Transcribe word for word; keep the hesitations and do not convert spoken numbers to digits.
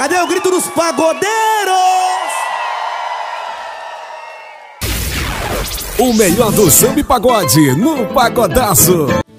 Cadê o grito dos pagodeiros? O melhor do samba e pagode no Pagodaço.